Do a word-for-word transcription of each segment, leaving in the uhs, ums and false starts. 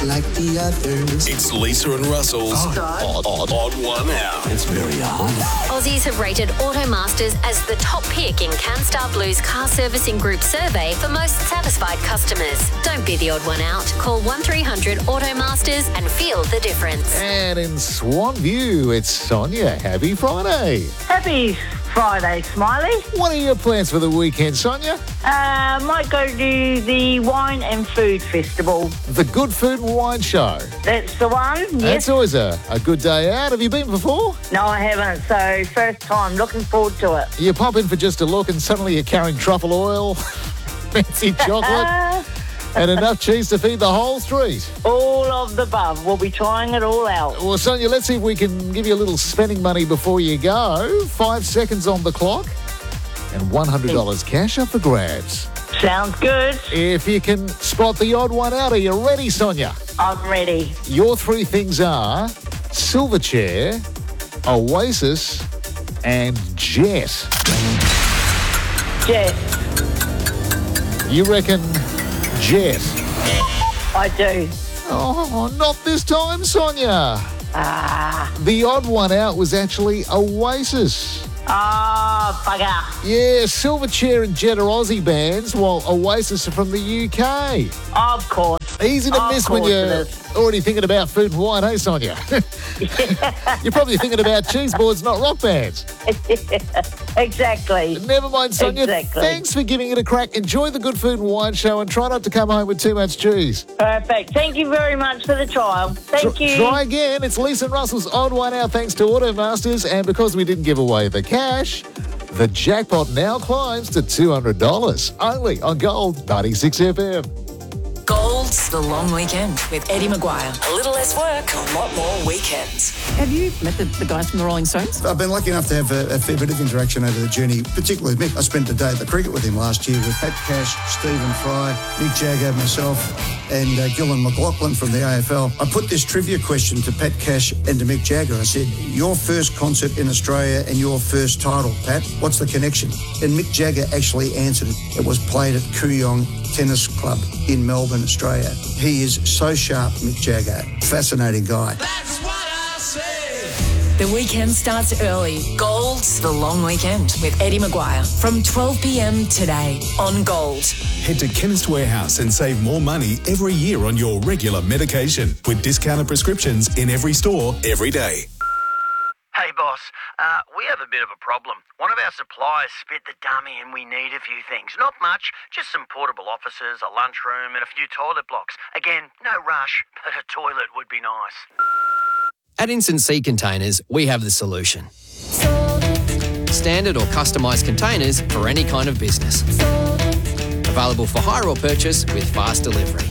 like the others. It's Lisa and Russell's Oh. odd, odd, odd One Hour. It's very odd. Aussies have rated Automasters as the top pick in CanStar Blue's car servicing group survey for most satisfied customers. Don't be the odd one out. Call one three hundred Automasters and feel the difference. And in Swan View, it's Sonia. Happy Friday. Happy Friday, Smiley. What are your plans for the weekend, Sonia? Uh, might go to the Wine and Food Festival. The Good Food and Wine Show. That's the one, yes. That's always a, a good day out. Have you been before? No, I haven't, so first time. Looking forward to it. You pop in for just a look and suddenly you're carrying truffle oil, fancy chocolate, and enough cheese to feed the whole street. All of the above. We'll be trying it all out. Well, Sonia, let's see if we can give you a little spending money before you go. Five seconds on the clock and one hundred dollars cash up for grabs. Sounds good. If you can spot the odd one out, are you ready, Sonia? I'm ready. Your three things are Silverchair, Oasis, and Jet. Jet. You reckon Jet? I do. Oh, not this time, Sonia. Ah. The odd one out was actually Oasis. Oh, bugger. Yeah, Silverchair and Jet are Aussie bands, while Oasis are from the U K. Of course. Easy to Of miss when course it you're is. already thinking about food and wine, hey, Sonia? You're probably thinking about cheese boards, not rock bands. Exactly. Never mind, Sonia. Exactly. Thanks for giving it a crack. Enjoy the Good Food and Wine Show and try not to come home with too much cheese. Perfect. Thank you very much for the trial. Thank Tr- you. Try again. It's Lisa and Russell's Odd One Out thanks to Automasters. And because we didn't give away the cash, the jackpot now climbs to two hundred dollars. Only on Gold ninety-six F M. Gold's The Long Weekend with Eddie Maguire. A little less work, a lot more weekends. Have you met the, the guys from the Rolling Stones? I've been lucky enough to have a, a fair bit of interaction over the journey, particularly with Mick. I spent the day at the cricket with him last year with Pat Cash, Stephen Fry, Mick Jagger, myself, and uh, Gillan McLaughlin from the A F L. I put this trivia question to Pat Cash and to Mick Jagger. I said, your first concert in Australia and your first title, Pat, what's the connection? And Mick Jagger actually answered it. It was played at Kooyong Tennis Club in Melbourne, Australia. He is so sharp, Mick Jagger. Fascinating guy. That's what I say. The weekend starts early. Gold's The Long Weekend with Eddie Maguire from twelve p.m. today on Gold. Head to Chemist Warehouse and save more money every year on your regular medication with discounted prescriptions in every store, every day. Hey, boss, uh, we have a bit of a problem. One of our suppliers spit the dummy and we need a few things. Not much, just some portable offices, a lunchroom and a few toilet blocks. Again, no rush, but a toilet would be nice. At Instant Sea Containers, we have the solution. Standard or customised containers for any kind of business. Available for hire or purchase with fast delivery.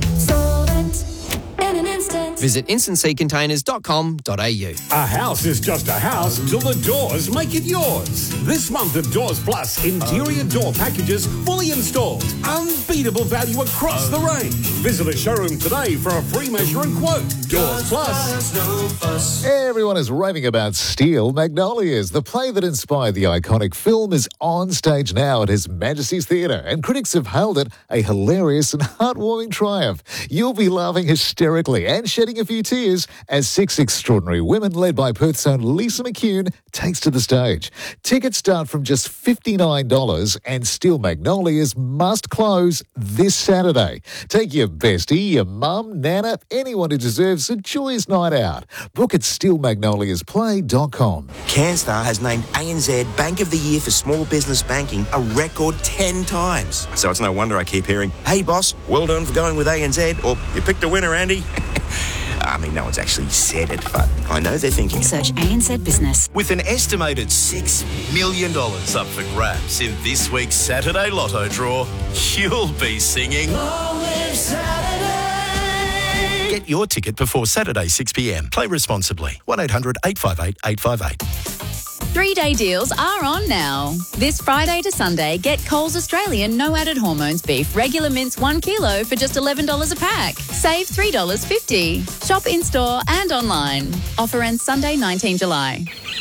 Visit instant sea containers dot com dot a u. A house is just a house till the doors make it yours. This month of Doors Plus, interior door packages fully installed. Unbeatable value across the range. Visit a showroom today for a free measure and quote. Doors Plus. Everyone is raving about Steel Magnolias. The play that inspired the iconic film is on stage now at His Majesty's Theatre, and critics have hailed it a hilarious and heartwarming triumph. You'll be laughing hysterically and shedding a few tears as six extraordinary women, led by Perth's own Lisa McCune, takes to the stage. Tickets start from just fifty-nine dollars, and Steel Magnolias must close this Saturday. Take your bestie, your mum, nana, anyone who deserves a joyous night out. Book at steel magnolias play dot com. CanStar has named A N Z Bank of the Year for Small Business Banking a record ten times. So it's no wonder I keep hearing, hey boss, well done for going with A N Z, or you picked a winner, Andy. I mean, no one's actually said it, but I know they're thinking it. Search A N Z Business. With an estimated six million dollars up for grabs in this week's Saturday Lotto draw, you'll be singing Long Live Saturday. Get your ticket before Saturday six p.m. Play responsibly. one eight hundred eight five eight eight five eight. Three-day deals are on now. This Friday to Sunday, get Coles Australian no added hormones beef regular mince one kilo for just eleven dollars a pack. Save three dollars fifty. Shop in-store and online. Offer ends Sunday, nineteenth of July.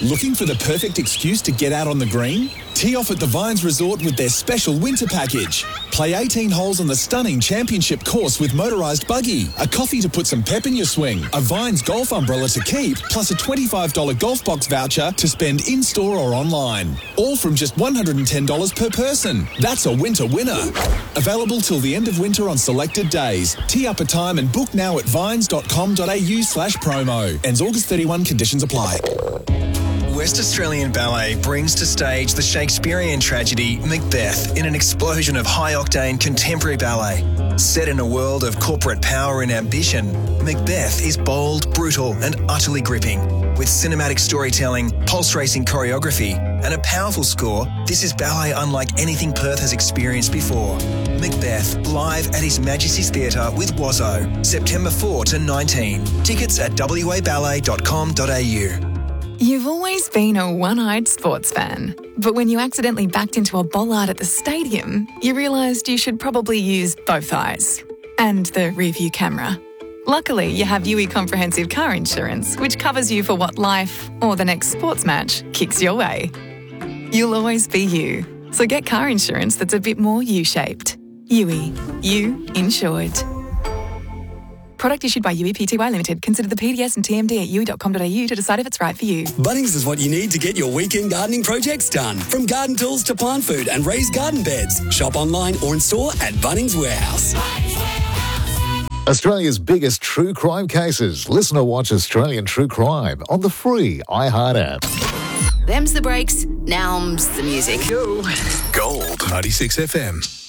Looking for the perfect excuse to get out on the green? Tee off at the Vines Resort with their special winter package. Play eighteen holes on the stunning championship course with motorised buggy, a coffee to put some pep in your swing, a Vines golf umbrella to keep, plus a twenty-five dollars golf box voucher to spend in-store or online. All from just one hundred ten dollars per person. That's a winter winner. Available till the end of winter on selected days. Tee up a time and book now at vines.com.au slash promo. Ends August thirty-first. Conditions apply. West Australian Ballet brings to stage the Shakespearean tragedy Macbeth in an explosion of high-octane contemporary ballet. Set in a world of corporate power and ambition, Macbeth is bold, brutal and utterly gripping. With cinematic storytelling, pulse-racing choreography and a powerful score, this is ballet unlike anything Perth has experienced before. Macbeth, live at His Majesty's Theatre with Wazzo, September fourth to nineteenth. Tickets at w a ballet dot com dot a u. You've always been a one-eyed sports fan, but when you accidentally backed into a bollard at the stadium, you realised you should probably use both eyes and the rear-view camera. Luckily, you have U E Comprehensive Car Insurance, which covers you for what life or the next sports match kicks your way. You'll always be you, so get car insurance that's a bit more U-shaped. U E, you insured. Product issued by U E P T Y Limited. Consider the P D S and T M D at u e dot com dot a u to decide if it's right for you. Bunnings is what you need to get your weekend gardening projects done. From garden tools to plant food and raised garden beds. Shop online or in store at Bunnings Warehouse. Australia's biggest true crime cases. Listen or watch Australian True Crime on the free iHeart app. Them's the breaks, now's the music. Gold ninety-six F M.